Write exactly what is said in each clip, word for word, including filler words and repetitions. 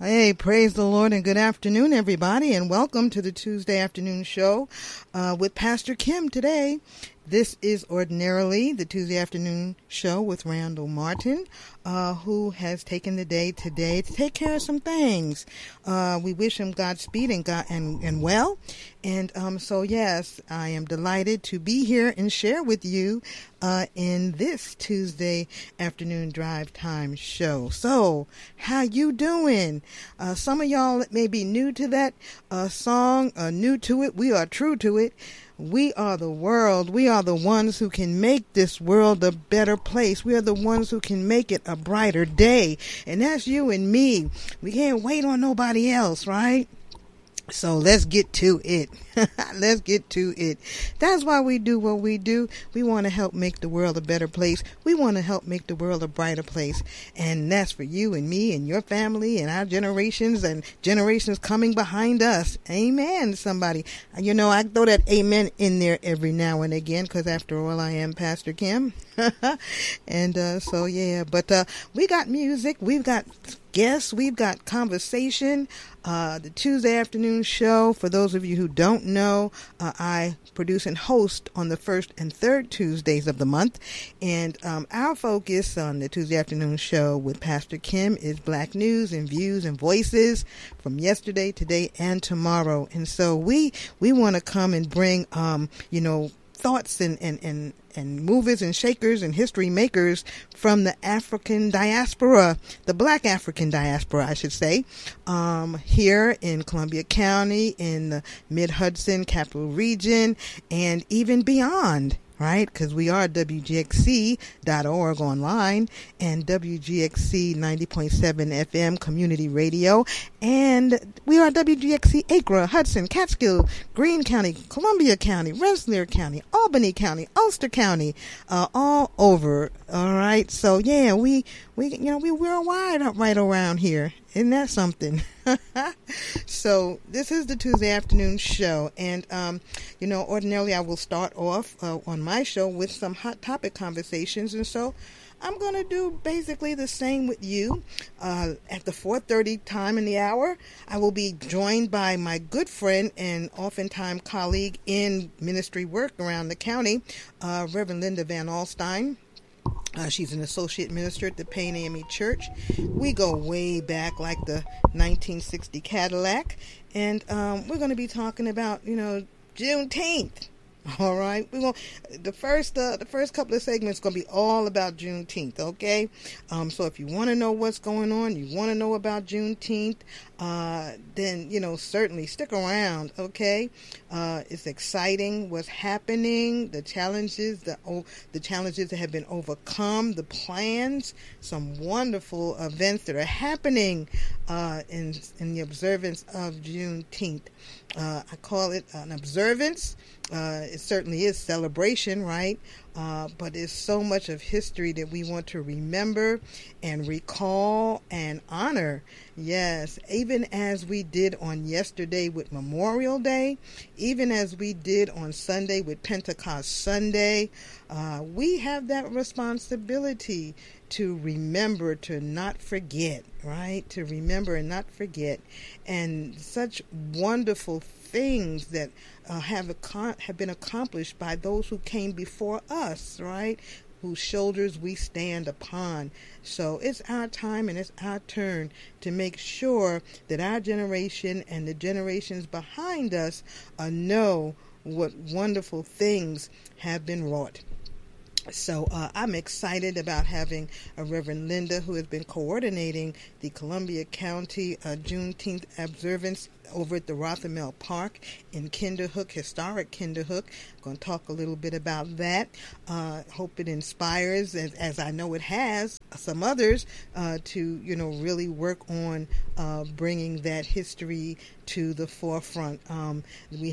Hey, praise the Lord and good afternoon, everybody, and welcome to the Tuesday afternoon show uh, with Pastor Kim today. This is ordinarily the Tuesday afternoon show with Randall Martin, uh, who has taken the day today to take care of some things. Uh, we wish him Godspeed and, God, and, and well. And um, so, yes, I am delighted to be here and share with you uh, in this Tuesday afternoon drive time show. So, how you doing? Uh, some of y'all may be new to that uh, song, uh, new to it. We are true to it. We are the world. We are the ones who can make this world a better place. We are the ones who can make it a brighter day. And that's you and me. We can't wait on nobody else, right? So let's get to it. Let's get to it. That's why we do what we do. We want to help make the world a better place. We want to help make the world a brighter place. And that's for you and me and your family and our generations and generations coming behind us. Amen, somebody. You know, I throw that amen in there every now and again because after all, I am Pastor Kim. and uh, so, yeah, but uh, we got music. We've got guests. We've got conversation. Uh, the Tuesday afternoon show, for those of you who don't know, uh, I produce and host on the first and third Tuesdays of the month. And um, our focus on the Tuesday afternoon show with Pastor Kim is Black news and views and voices from yesterday, today, and tomorrow. And so we we want to come and bring, um, you know, thoughts and, and, and, and movers and shakers and history makers from the African diaspora, the Black African diaspora, I should say, um, here in Columbia County, in the Mid-Hudson Capital Region, and even beyond. Right, because we are W G X C dot org online and W G X C ninety point seven F M community radio. And we are W G X C Acra, Hudson, Catskill, Greene County, Columbia County, Rensselaer County, Albany County, Ulster County, uh, all over. All right. So, yeah, we, we you know, we, we're wide up right around here. Isn't that something? So this is the Tuesday afternoon show. And, um, you know, ordinarily I will start off uh, on my show with some hot topic conversations. And so I'm going to do basically the same with you. Uh, at the four thirty time in the hour, I will be joined by my good friend and oftentimes colleague in ministry work around the county, uh, Reverend Linda Van Alstyne. Uh, she's an associate minister at the Payne A M E Church. We go way back like the nineteen sixty Cadillac. And um, we're going to be talking about, you know, Juneteenth. All right, we going the first uh, the first couple of segments going to be all about Juneteenth. Okay, um, so if you want to know what's going on, you want to know about Juneteenth, uh, then you know certainly stick around. Okay, uh, it's exciting what's happening, the challenges, the oh, the challenges that have been overcome, the plans, some wonderful events that are happening uh, in in the observance of Juneteenth. Uh, I call it an observance. Uh, it certainly is celebration, right? Uh, but there's so much of history that we want to remember and recall and honor. Yes, even as we did on yesterday with Memorial Day, even as we did on Sunday with Pentecost Sunday, uh, we have that responsibility to remember, to not forget, right? To remember and not forget. And such wonderful things that uh, have ac- have been accomplished by those who came before us, right? Whose shoulders we stand upon. So it's our time and it's our turn to make sure that our generation and the generations behind us uh, know what wonderful things have been wrought. So uh, I'm excited about having a Reverend Linda, who has been coordinating the Columbia County uh, Juneteenth observance over at the Rothermel Park in Kinderhook, historic Kinderhook. I'm going to talk a little bit about that. Uh, hope it inspires, as, as I know it has, some others uh, to, you know, really work on uh, bringing that history to the forefront. Um, we have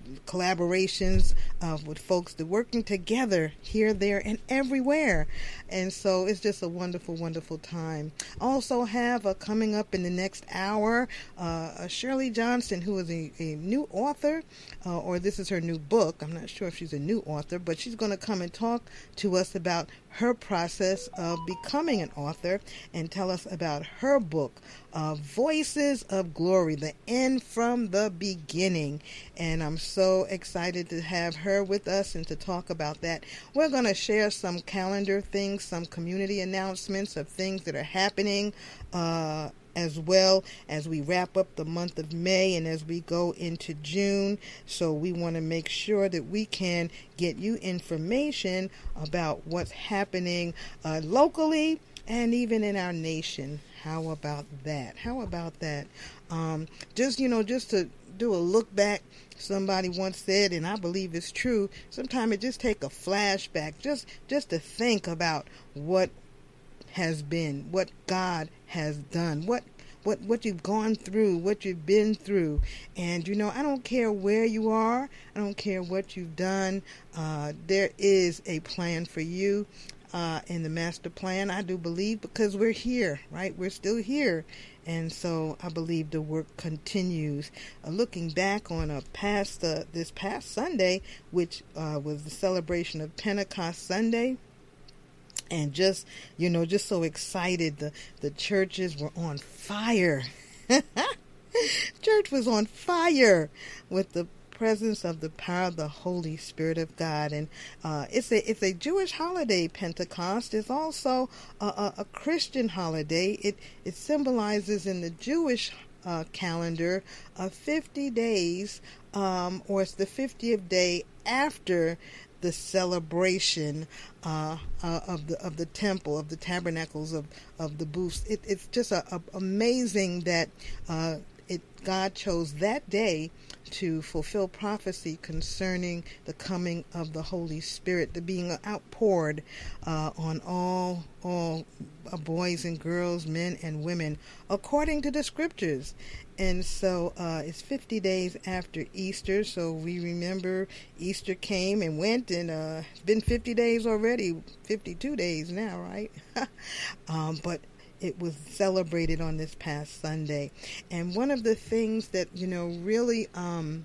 collaborations uh, with folks that working together here, there, and everywhere. And so it's just a wonderful, wonderful time. Also have uh, coming up in the next hour, uh, Shirley Johnson, who is a, a new author, uh, or this is her new book. I'm not sure if she's a new author, but she's going to come and talk to us about her process of becoming an author and tell us about her book, uh, Voices of Glory, the end from the beginning. And I'm so excited to have her with us and to talk about that. We're going to share some calendar things, some community announcements of things that are happening uh, as well as we wrap up the month of May and as we go into June. So we want to make sure that we can get you information about what's happening uh, locally and even in our nation. How about that? How about that? Um, just, you know, just to do a look back, somebody once said, and I believe it's true, sometimes it just take a flashback, just, just to think about what has been, what God has done, what what what you've gone through, what you've been through. And you know, I don't care where you are, I don't care what you've done, uh, there is a plan for you uh, in the master plan, I do believe, because we're here, right? We're still here. And so I believe the work continues. Uh, looking back on a past uh, this past Sunday, which uh, was the celebration of Pentecost Sunday, and just, you know, just so excited. The, the churches were on fire. Church was on fire with the presence of the power of the Holy Spirit of God. And uh, it's a it's a Jewish holiday, Pentecost. It's also a, a, a Christian holiday. It, it symbolizes in the Jewish uh, calendar uh, fifty days, um, or it's the fiftieth day after the celebration uh, uh, of the of the temple, of the tabernacles, of, of the booths. It, it's just a, a, amazing that uh, it God chose that day to fulfill prophecy concerning the coming of the Holy Spirit, the being outpoured uh, on all all uh, boys and girls, men and women, according to the scriptures. And so uh, it's fifty days after Easter, so we remember Easter came and went, and uh, it's been fifty days already, fifty-two days now, right? um, but it was celebrated on this past Sunday. And one of the things that, you know, really um,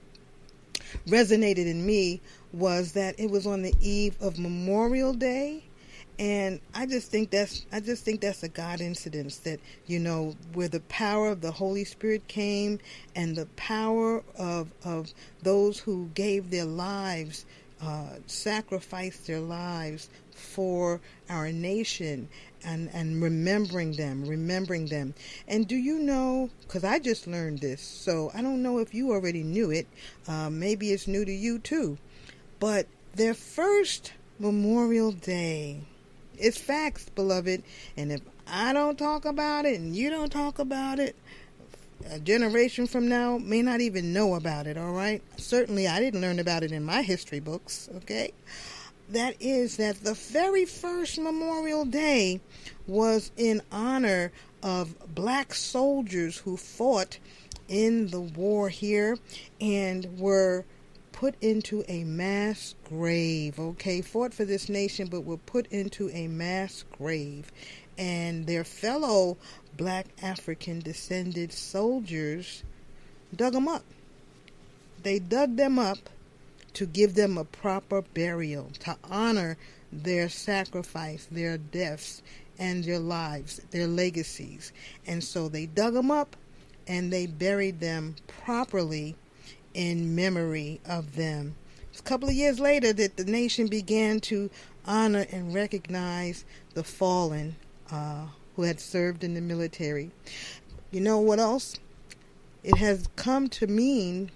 resonated in me was that it was on the eve of Memorial Day. And I just think that's I just think that's a God incidence, that, you know, where the power of the Holy Spirit came and the power of of those who gave their lives, uh, sacrificed their lives for our nation, and, and remembering them, remembering them. And do you know, because I just learned this, so I don't know if you already knew it, uh, maybe it's new to you too, but their first Memorial Day, it's facts, beloved, and if I don't talk about it and you don't talk about it, a generation from now may not even know about it, all right? Certainly I didn't learn about it in my history books, okay? That is that the very first Memorial Day was in honor of black soldiers who fought in the war here and were put into a mass grave, okay? Fought for this nation, but were put into a mass grave. And their fellow black African descended soldiers dug them up. They dug them up to give them a proper burial, to honor their sacrifice, their deaths, and their lives, their legacies. And so they dug them up and they buried them properly in memory of them. It's a couple of years later that the nation began to honor and recognize the fallen uh, who had served in the military. You know what else? It has come to mean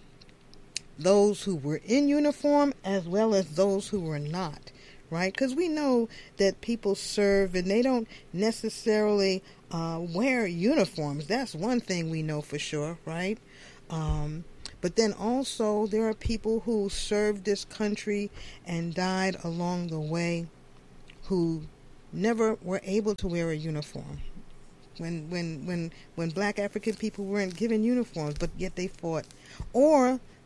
those who were in uniform as well as those who were not, right? Because we know that people serve and they don't necessarily uh, wear uniforms. That's one thing we know for sure, right? Um, but then also there are people who served this country and died along the way who never were able to wear a uniform. When when when when black African people weren't given uniforms, but yet they fought. Or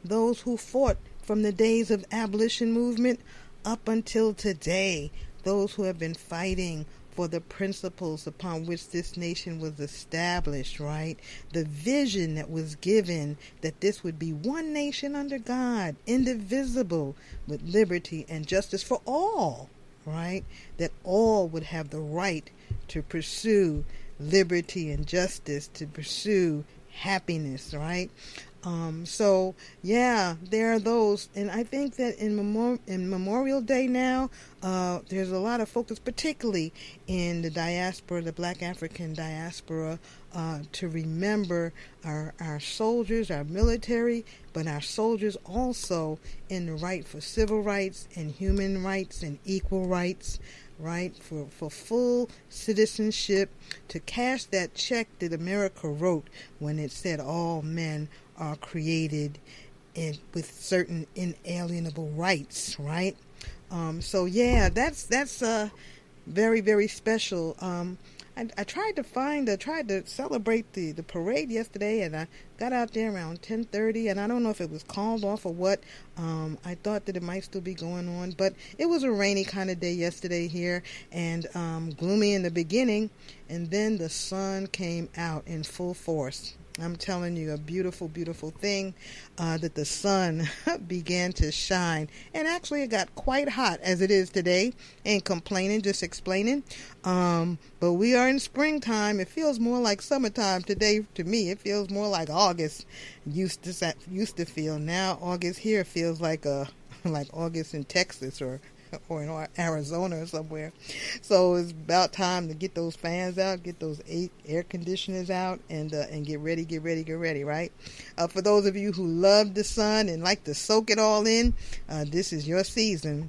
those who fought from the days of abolition movement up until today, those who have been fighting for the principles upon which this nation was established, right? The vision that was given that this would be one nation under God, indivisible, with liberty and justice for all, right? That all would have the right to pursue liberty and justice, to pursue happiness, right? Um, so, yeah, there are those. And I think that in, Memor- in Memorial Day now, uh, there's a lot of focus, particularly in the diaspora, the Black African diaspora, uh, to remember our, our soldiers, our military, but our soldiers also in the right for civil rights and human rights and equal rights, right, for, for full citizenship, to cash that check that America wrote when it said all men are created in, with certain inalienable rights, right? Um, so yeah, that's that's uh, very very special. Um, I, I tried to find, I tried to celebrate the, the parade yesterday, and I got out there around ten thirty, and I don't know if it was called off or what. Um, I thought that it might still be going on, but it was a rainy kind of day yesterday here, and um, gloomy in the beginning, and then the sun came out in full force. I'm telling you, a beautiful, beautiful thing, uh, that the sun began to shine. And actually it got quite hot as it is today. Ain't complaining, just explaining. Um, but we are in springtime. It feels more like summertime today to me. It feels more like August used to used to feel. Now August here feels like a like August in Texas or or in Arizona or somewhere. So it's about time to get those fans out, get those eight air conditioners out, and uh, and get ready, get ready, get ready, right? Uh, for those of you who love the sun and like to soak it all in, uh, this is your season.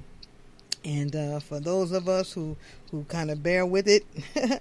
And uh, for those of us who, who kind of bear with it,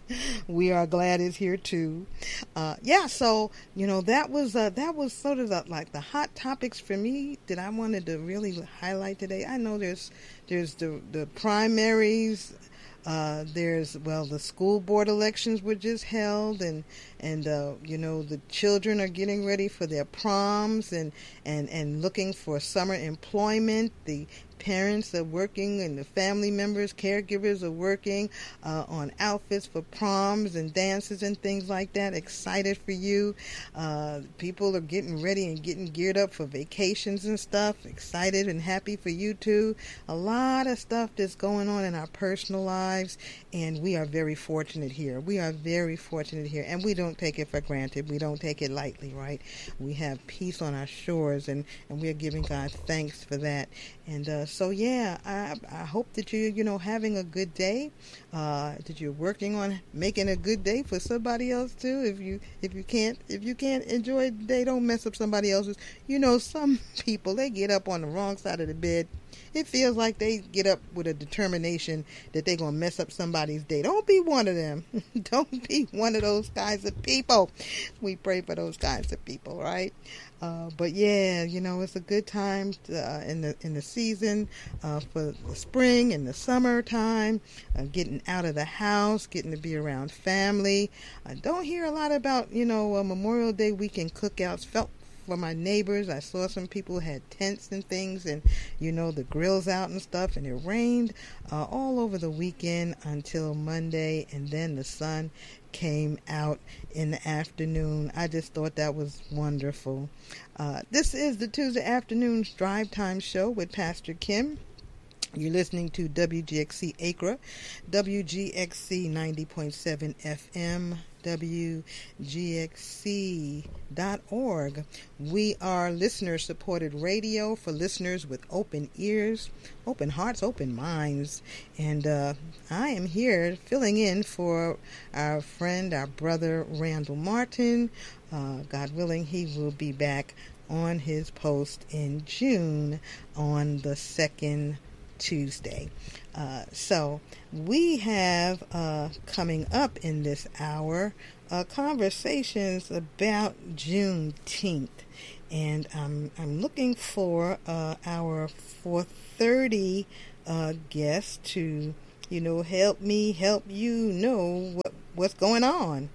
we are glad it's here too. Uh, yeah, so you know that was uh, that was sort of the, like the hot topics for me that I wanted to really highlight today. I know there's there's the the primaries. Uh, there's, well, the school board elections were just held, and, and uh, you know, the children are getting ready for their proms and, and, and looking for summer employment. The parents are working, and the family members, caregivers are working uh, on outfits for proms and dances and things like that. Excited for you. Uh, people are getting ready and getting geared up for vacations and stuff. Excited and happy for you too. A lot of stuff that's going on in our personal lives, and we are very fortunate here. We are very fortunate here, and we don't take it for granted. We don't take it lightly, right? We have peace on our shores, and, and we are giving God thanks for that. And uh, so, yeah, I, I hope that you, you know, having a good day, uh, that you're working on making a good day for somebody else too. If you, if you can't, if you can't enjoy the day, don't mess up somebody else's. You know, some people, they get up on the wrong side of the bed. It feels like they get up with a determination that they're going to mess up somebody's day. Don't be one of them. Don't be one of those kinds of people. We pray for those kinds of people, right? Uh, but yeah, you know, it's a good time to, uh, in the in the season uh, for the spring and the summertime, uh, getting out of the house, getting to be around family. I don't hear a lot about, you know, uh, Memorial Day weekend cookouts. Felt for my neighbors. I saw some people had tents and things, and you know, the grills out and stuff, and it rained uh, all over the weekend until Monday, and then the sun came out in the afternoon. I just thought that was wonderful. Uh, this is the Tuesday Afternoon Drive Time Show with Pastor Kim. You're listening to W G X C Acra, W G X C ninety point seven F M, W G X C dot org. We are listener-supported radio for listeners with open ears, open hearts, open minds. And uh, I am here filling in for our friend, our brother, Randall Martin. Uh, God willing, he will be back on his post in June on the second Tuesday. Uh, so we have uh, coming up in this hour uh, conversations about Juneteenth, and I'm I'm looking for uh, our four thirty uh, guest to, you know, help me help you know what what's going on.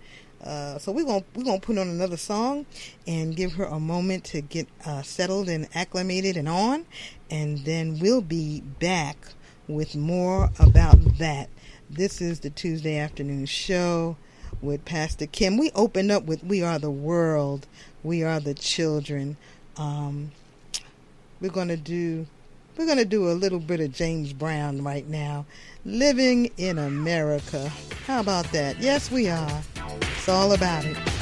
Uh, so we're gonna we're gonna put on another song and give her a moment to get uh, settled and acclimated and on, and then we'll be back with more about that. This is the Tuesday Afternoon Show with Pastor Kim. We opened up with "We Are the World, We Are the Children." Um, we're gonna do we're gonna do a little bit of James Brown right now. Living in America. How about that? Yes, we are. It's all about it.